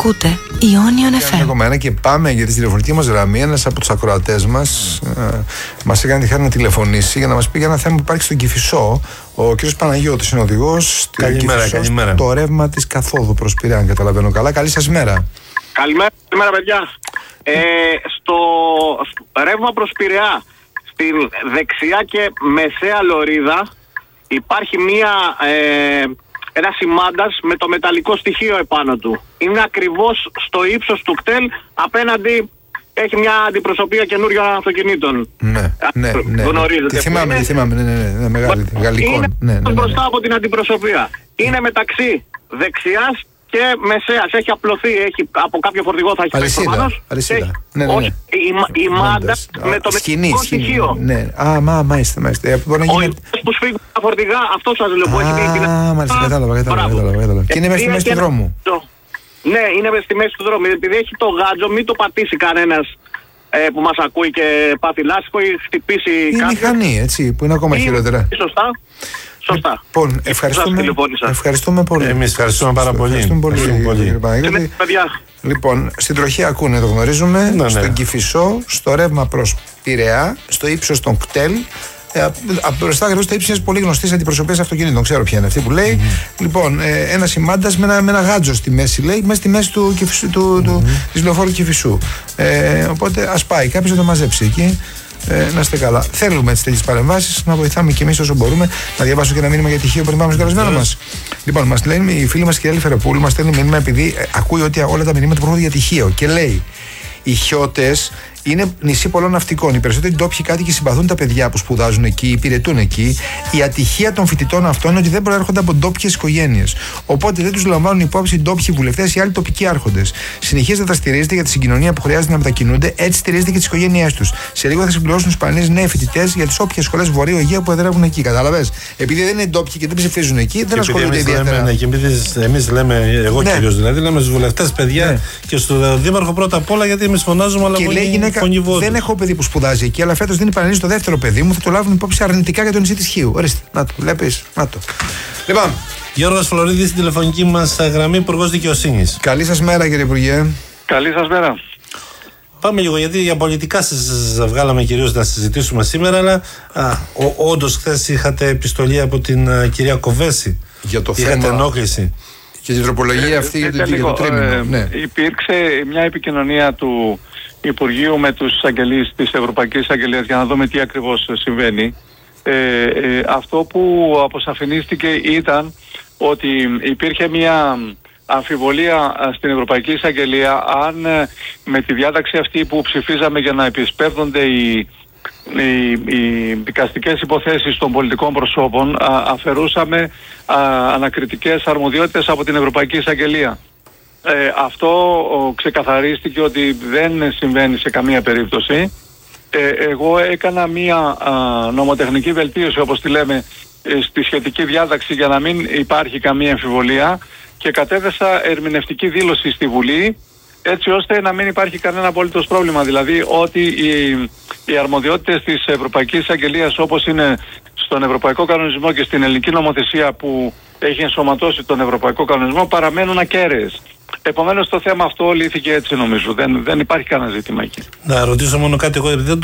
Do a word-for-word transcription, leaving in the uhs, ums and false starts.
Ακούτε Ιόνιον εφ εμ. Και πάμε για τη τηλεφωνική μας γραμμή. Ένας από τους ακροατές μας mm. ε, μας έκανε τη χάρη να τηλεφωνήσει για να μας πει για ένα θέμα που υπάρχει στον Κηφισό. Ο κ. Παναγιώτης είναι οδηγός. Καλημέρα, Κηφισό, καλημέρα. Το ρεύμα της καθόδου προς Πειραιά, αν καταλαβαίνω καλά. Καλή σας μέρα. Καλημέρα, καλημέρα παιδιά. Ε, στο, στο ρεύμα προς Πειραιά, στην δεξιά και μεσαία λωρίδα, υπάρχει μία... Ε, ένα σημάντας με το μεταλλικό στοιχείο επάνω του. Είναι ακριβώς στο ύψος του κτέλ, απέναντι έχει μια αντιπροσωπεία καινούριων αυτοκινήτων. Ναι, ναι, ναι. Γνωρίζετε. Τη θυμάμαι, τη θυμάμαι, ναι, ναι, ναι, ναι, μεγάλη, γαλλικών. Είναι ναι, ναι, ναι, ναι. μπροστά από την αντιπροσωπεία. Είναι μεταξύ δεξιάς και μεσαίας. Έχει απλωθεί, έχει, από κάποιο φορτηγό θα έχει πέσει προφανώς. Αλυσίδα, ναι, ναι, ναι. Όχι, η, η μάντα με το μεταλλικό στοιχείο. Ναι, α, μα, μάλιστα, μάλιστα. Μπορεί να γίνει... που σφίγγουν τα φορτηγά, αυτό σας λέω που έχει πει. Α, μάλιστα, κατάλαβα, κατάλαβα. Και είναι μέσα στη μέση του δρόμου. Ναι, είναι στη μέση του δρόμου. Επειδή έχει το γάτζο, μην το πατήσει κανένας ε, που μας ακούει και πάθει λάσπο ή χτυπήσει η κάτι. Η μηχανή, έτσι, που είναι ακόμα ή, χειρότερα. Σωστά. Σωστά. Λοιπόν, ευχαριστούμε, ευχαριστούμε πολύ. Εμείς ευχαριστούμε πάρα πολύ. Ευχαριστούμε πολύ, ευχαριστούμε πολύ. Γιατί, λοιπόν, στην τροχή ακούνε, το γνωρίζουμε, ναι, στον ναι. Κηφισό, στο ρεύμα προς Πειραιά, στο ύψος των κτέλ. Ε, μπροστά ακριβώς το ύψος πολύ γνωστής αντιπροσωπείας αυτοκινήτων. Ξέρω ποια είναι αυτή που λέει. Mm-hmm. Λοιπόν, ε, ένα σημάντας με ένα, με ένα γάτζο στη μέση, λέει, μέσα στη μέση του, του, του, mm-hmm. του, της λεωφόρου Κηφισού. Ε, οπότε ας πάει κάποιος να το μαζέψει εκεί. Ε, να είστε καλά. Θέλουμε τις τέτοιες παρεμβάσεις να βοηθάμε και εμείς όσο μπορούμε. Να διαβάσω και ένα μήνυμα για τυχείο πριν πάμε στο καλεσμένο μας. Λοιπόν, μας λένε η φίλη μας κυρία Λιφεροπούλου, μας στέλνει μήνυμα επειδή ε, ακούει ότι όλα τα μηνύματα προχωρούν για τυχείο και λέει: οι Χιώτες είναι νησί πολλών ναυτικών. Οι περισσότεροι ντόπιοι κάτοικοι συμπαθούν τα παιδιά που σπουδάζουν εκεί, υπηρετούν εκεί. Η ατυχία των φοιτητών αυτών είναι ότι δεν προέρχονται από ντόπιες οικογένειες. Οπότε δεν τους λαμβάνουν υπόψη οι ντόπιοι βουλευτές ή άλλοι τοπικοί άρχοντες. Συνεχίζεται να τα στηρίζεται για τη συγκοινωνία που χρειάζεται να μετακινούνται, έτσι στηρίζεται και τις οικογένειές τους. Σε λίγο θα συμπληρώσουν τους Ισπανίες νέοι φοιτητές για τις όποιες σχολές Βορείου Αιγαίου που εδρεύουν εκεί. Κατάλαβες. Επειδή δεν είναι ντόπιοι και δεν ψηφίζουν εκεί, δεν ασχολούνται ιδιαίτερα. Ναι, και εμείς λέμε, εγώ ναι. κυρίως δηλαδή, λέμε στους βουλευτές παιδιά ναι. και στον δήμαρχο πρώτα απ' όλα γιατί εμείς φωνάζουμε, αλλά φωνηβόντως. Δεν έχω παιδί που σπουδάζει εκεί, αλλά φέτος δίνει παρενέργεια στο δεύτερο παιδί μου. Θα το λάβουν υπόψη αρνητικά για το νησί της Χίου. Ορίστε, να το βλέπεις. Να το. Λοιπόν. Γιώργος Φλωρίδης στην τηλεφωνική μας γραμμή, Υπουργός Δικαιοσύνης. Καλή σας μέρα, κύριε Υπουργέ. Καλή σας μέρα. Πάμε λίγο, γιατί για πολιτικά σας βγάλαμε κυρίως να συζητήσουμε σήμερα, αλλά όντως χθες είχατε επιστολή από την α, κυρία Κοβέση. Για το είχατε θέμα. ενόχληση. Και την τροπολογία ε, αυτή ε, για το, το τρίμηνο. Ε, ναι. Υπήρξε μια επικοινωνία του Υπουργείου με τους εισαγγελείς της Ευρωπαϊκής Εισαγγελίας για να δούμε τι ακριβώς συμβαίνει. Ε, ε, αυτό που αποσαφηνίστηκε ήταν ότι υπήρχε μια αμφιβολία στην Ευρωπαϊκή Εισαγγελία αν με τη διάταξη αυτή που ψηφίζαμε για να επισπεύδονται οι, οι, οι δικαστικές υποθέσεις των πολιτικών προσώπων α, αφαιρούσαμε α, ανακριτικές αρμοδιότητες από την Ευρωπαϊκή Εισαγγελία. Ε, αυτό ο, ξεκαθαρίστηκε ότι δεν συμβαίνει σε καμία περίπτωση. Ε, εγώ έκανα μία α, νομοτεχνική βελτίωση, όπως τη λέμε, ε, στη σχετική διάταξη για να μην υπάρχει καμία αμφιβολία και κατέθεσα ερμηνευτική δήλωση στη Βουλή έτσι ώστε να μην υπάρχει κανένα απολύτως πρόβλημα. Δηλαδή ότι οι, οι αρμοδιότητες της Ευρωπαϊκής Εισαγγελίας, όπως είναι στον Ευρωπαϊκό Κανονισμό και στην ελληνική νομοθεσία που έχει ενσωματώσει τον Ευρωπαϊκό Κανονισμό, παραμένουν ακέραιες. Επομένως το θέμα αυτό λύθηκε έτσι νομίζω. Δεν, δεν υπάρχει κανένα ζήτημα εκεί. Να ρωτήσω μόνο κάτι εγώ, επειδή